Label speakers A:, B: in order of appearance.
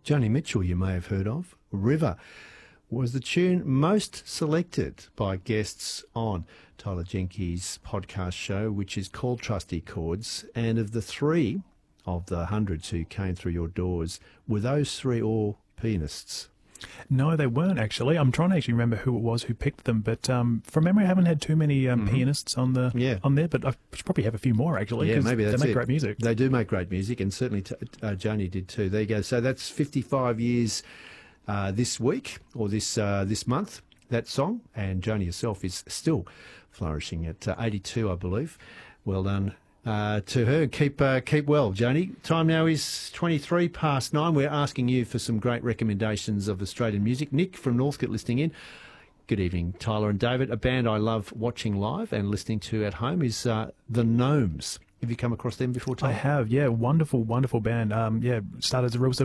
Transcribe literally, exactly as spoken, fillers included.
A: Joni Mitchell, you may have heard of. River was the tune most selected by guests on Tyler Jenke's podcast show, which is called Trusty Chords. And of the three of the hundreds who came through your doors, were those three all pianists?
B: No, they weren't, actually. I'm trying to actually remember who it was who picked them, but um, from memory, I haven't had too many um, mm-hmm. pianists on the
A: yeah.
B: on there, but I should probably have a few more, actually,
A: yeah, maybe that's
B: they make
A: it.
B: great music.
A: They do make great music, and certainly t- uh, Joni did too. There you go. So that's fifty-five years uh, this week, or this uh, this month, that song, and Joni herself is still flourishing at uh, eighty-two, I believe. Well done. Uh, to her, keep uh, keep well, Joni. Time now is twenty-three past nine. We're asking you for some great recommendations of Australian music. Nick from Northcote listening in. Good evening, Tyler and David. A band I love watching live and listening to at home is uh, The Gnomes. Have you come across them before, Tyler?
B: I have, yeah. Wonderful, wonderful band. Um, yeah, started as a real